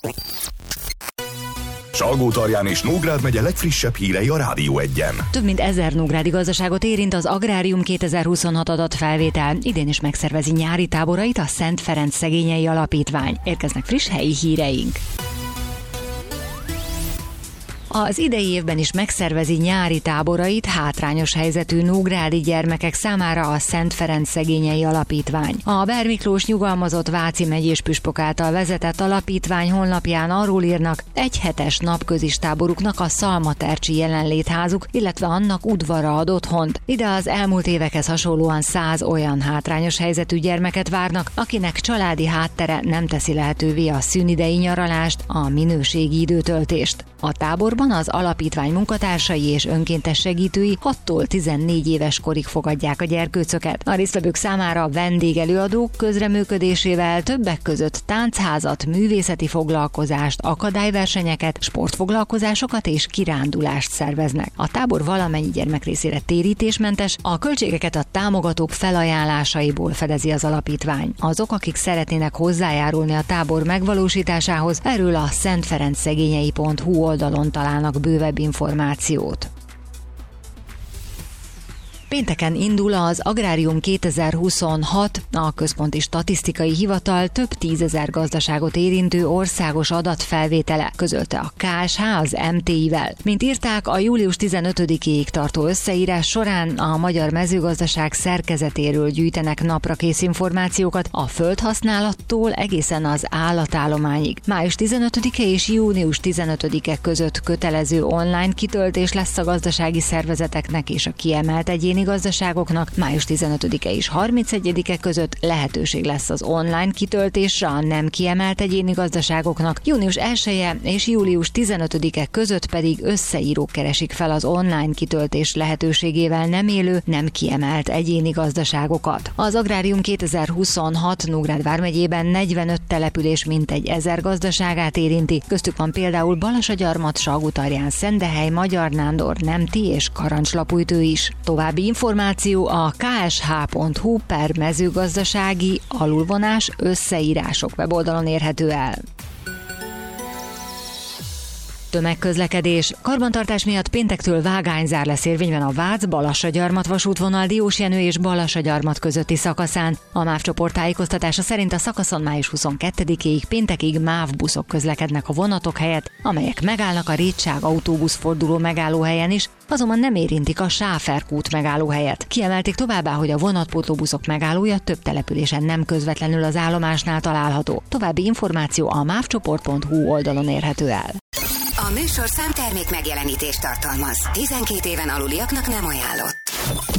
Salgótarján és Nógrád megye legfrissebb hírei a Rádió Egyen. Több mint 1000 nógrádi gazdaságot érint az Agrárium 2026 adatfelvétel. Idén is megszervezi nyári táborait a Szent Ferenc Szegényei Alapítvány. Érkeznek friss helyi híreink. Az idei évben is megszervezi nyári táborait hátrányos helyzetű nógrádi gyermekek számára a Szent Ferenc Szegényei Alapítvány. A Ber Miklós nyugalmazott Váci megyés püspök által vezetett alapítvány honlapján arról írnak, egy hetes napközis táboruknak a Szalmatercsi jelenlétházuk, illetve annak udvara ad otthont. Ide az elmúlt évekhez hasonlóan 100 olyan hátrányos helyzetű gyermeket várnak, akinek családi háttere nem teszi lehetővé a szünidei nyaralást, a minőségi időtöltést. A táborban az alapítvány munkatársai és önkéntes segítői 6-tól 14 éves korig fogadják a gyerkőcöket. A résztvevők számára vendégelőadók közreműködésével többek között táncházat, művészeti foglalkozást, akadályversenyeket, sportfoglalkozásokat és kirándulást szerveznek. A tábor valamennyi gyermek részére térítésmentes, a költségeket a támogatók felajánlásaiból fedezi az alapítvány. Azok, akik szeretnének hozzájárulni a tábor megvalósításához, erről a szentferencszegényei.hu oldalon találnak bővebb információt. Pénteken indul az Agrárium 2026, a Központi Statisztikai Hivatal több 10 000 gazdaságot érintő országos adatfelvétele, közölte a KSH az MTI-vel. Mint írták, a július 15-ig tartó összeírás során a magyar mezőgazdaság szerkezetéről gyűjtenek naprakész információkat a földhasználattól egészen az állatállományig. Május 15-e és június 15-e között kötelező online kitöltés lesz a gazdasági szervezeteknek és a kiemelt egyéni gazdaságoknak, május 15-e és 31-e között lehetőség lesz az online kitöltésre a nem kiemelt egyéni gazdaságoknak, június 1-e és július 15-e között pedig összeírók keresik fel az online kitöltés lehetőségével nem élő, nem kiemelt egyéni gazdaságokat. Az Agrárium 2026 Nógrád vármegyében 45 település mintegy 1000 gazdaságát érinti, köztük van például Balassagyarmat, Salgótarján, Szendehely, Magyarnándor, Nemti és Karancslapújtő is. További információ a ksh.hu/mezőgazdasági összeírások weboldalon érhető el. Tömegközlekedés. Karbantartás miatt péntektől vágányzár lesz érvényben a Vác-Balassagyarmat vasútvonal Diósjenő és Balassagyarmat közötti szakaszán. A MÁV csoport tájékoztatása szerint a szakaszon május 22-ig péntekig MÁV buszok közlekednek a vonatok helyett, amelyek megállnak a Rétság autóbuszforduló megállóhelyen is, azonban nem érintik a Sáferkút megállóhelyet. Kiemelték továbbá, hogy a vonatpótlóbuszok megállója több településen nem közvetlenül az állomásnál található. További információ a mávcsoport.hu oldalon érhető el. A műsorszám termék megjelenítést tartalmaz. 12 éven aluliaknak nem ajánlott.